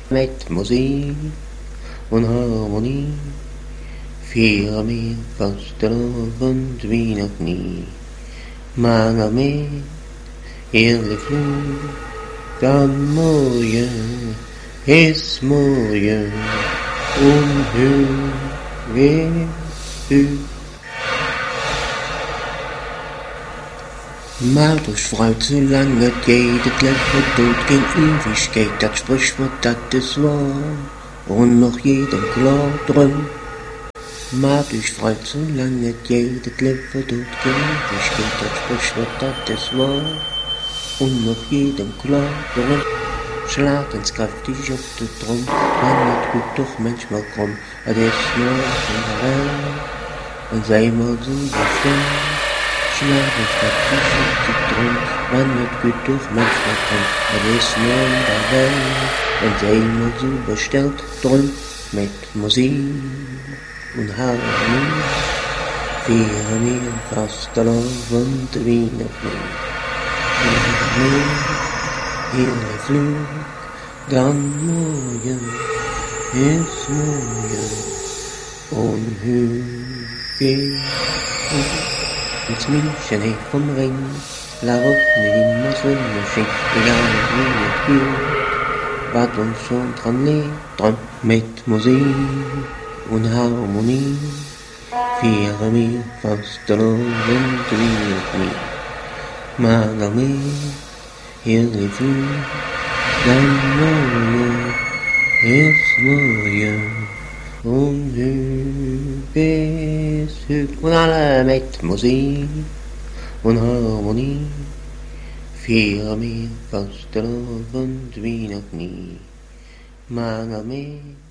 mit Musik und Harmonie feiern wir Fastelavond wie noch nie. Man Armee, heerlijk vloed, dan morgen is morgen onheugelijk. Maar durch Freud, solange geht, das Leben tut kein Ewigkeit, das Sprichwort, das ist wahr, und noch jedem klar drin. Maar durch Freud, solange geht, das Leben tut kein Ewigkeit, das Sprichwort, das ist wahr, und noch jedem klar drin. Schlag ins kräftig auf den Drum, man wird gut doch manchmal krumm, das ist nur in der Welt, und sei mal so befreit. Schlag ins kräftig auf den Drum, man wird gut doch manchmal krumm, das ist nur in der Welt, und sei mal so bestellt drum, mit Musik und Harmonie, feiern wir Fastelavond wie noch nie. Heerlijk vloed, dan morgen is morgen onheugelijk. Met München heeft vom Ring, laat op niet immer Sonnenschein, egal wie het geht, wat uns schon dran liegt, dran mit Musik und Harmonie, feiern wir Fastelavond wie noch nie. Man Armee, heerlijk vloed, dan morgen is morgen onheugelijk. Und alle mit Musik und Harmonie feiern wir Fastelavond wie noch nie. Man Armee.